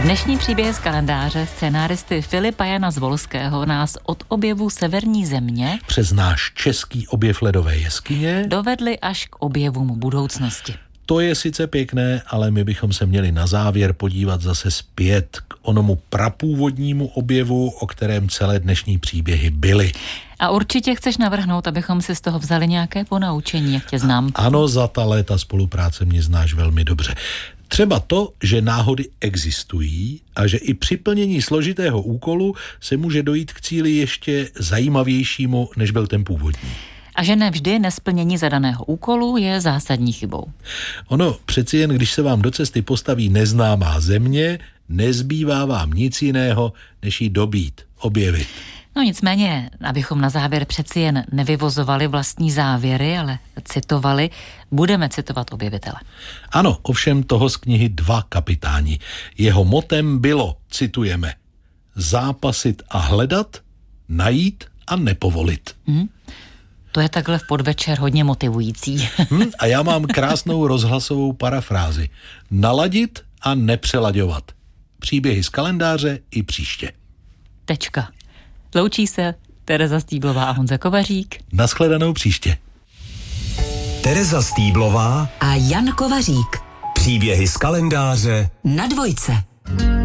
Dnešní příběhy z kalendáře scénáristy Filipa Jana Zvolského nás od objevu severní země přes náš český objev ledové jeskyně dovedli až k objevům budoucnosti. To je sice pěkné, ale my bychom se měli na závěr podívat zase zpět k onomu prapůvodnímu objevu, o kterém celé dnešní příběhy byly. A určitě chceš navrhnout, abychom si z toho vzali nějaké ponaučení, jak tě znám. Ano, za ta léta spolupráce mě znáš velmi dobře. Třeba to, že náhody existují a že i při plnění složitého úkolu se může dojít k cíli ještě zajímavějšímu, než byl ten původní. A že nevždy nesplnění zadaného úkolu je zásadní chybou. Ono přeci jen, když se vám do cesty postaví neznámá země, nezbývá vám nic jiného, než ji dobít, objevit. No nicméně, abychom na závěr přeci jen nevyvozovali vlastní závěry, ale citovali, budeme citovat objevitele. Ano, ovšem toho z knihy Dva kapitáni. Jeho motem bylo, citujeme, zápasit a hledat, najít a nepovolit. To je takhle v podvečer hodně motivující. A já mám krásnou rozhlasovou parafrázi. Naladit a nepřelaďovat. Příběhy z kalendáře i příště. Tečka. Loučí se Tereza Stýblová a Honza Kovařík. Naschledanou příště. Tereza Stýblová a Jan Kovařík. Příběhy z kalendáře na Dvojce.